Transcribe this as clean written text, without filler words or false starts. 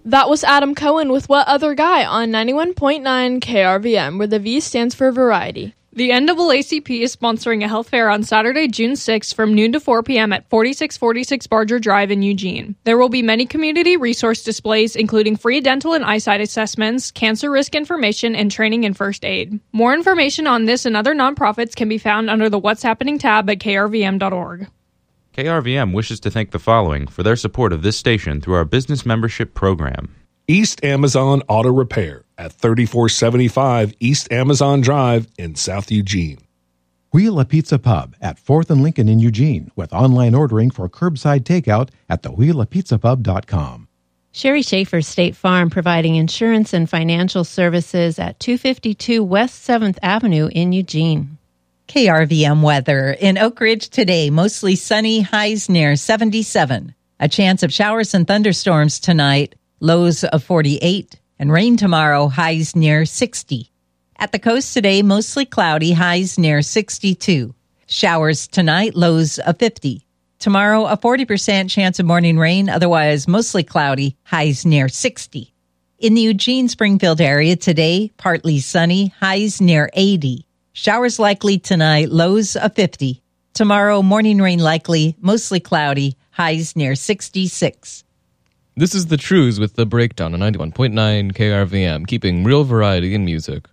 That was Adam Cohen with What Other Guy on 91.9 KRVM, where the V stands for variety. The NAACP is sponsoring a health fair on Saturday, June 6th from noon to 4 p.m. at 4646 Barger Drive in Eugene. There will be many community resource displays, including free dental and eyesight assessments, cancer risk information, and training in first aid. More information on this and other nonprofits can be found under the What's Happening tab at krvm.org. KRVM wishes to thank the following for their support of this station through our business membership program. East Amazon Auto Repair at 3475 East Amazon Drive in South Eugene. Wheel Pizza Pub at 4th and Lincoln in Eugene with online ordering for curbside takeout at thewheelapizzapub.com. Sherry Schaefer State Farm providing insurance and financial services at 252 West 7th Avenue in Eugene. KRVM weather. In Oak Ridge today, mostly sunny, highs near 77. A chance of showers and thunderstorms tonight, lows of 48. And rain tomorrow, highs near 60. At the coast today, mostly cloudy, highs near 62. Showers tonight, lows of 50. Tomorrow, a 40% chance of morning rain, otherwise mostly cloudy, highs near 60. In the Eugene-Springfield area today, partly sunny, highs near 80. Showers likely tonight, lows of 50. Tomorrow, morning rain likely, mostly cloudy, highs near 66. This is The Trues with The Breakdown on 91.9 KRVM, keeping real variety in music.